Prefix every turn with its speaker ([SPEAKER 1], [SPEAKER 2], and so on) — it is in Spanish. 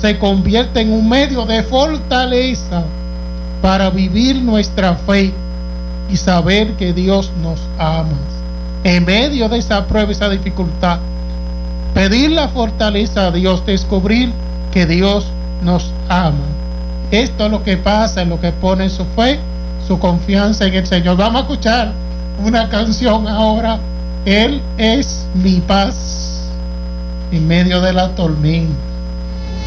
[SPEAKER 1] se convierte en un medio de fortaleza para vivir nuestra fe y saber que Dios nos ama. En medio de esa prueba, esa dificultad, pedir la fortaleza a Dios, descubrir que Dios nos ama. Esto es lo que pasa, en lo que pone su fe, su confianza en el Señor. Vamos a escuchar una canción ahora. Él es mi paz en medio de la tormenta.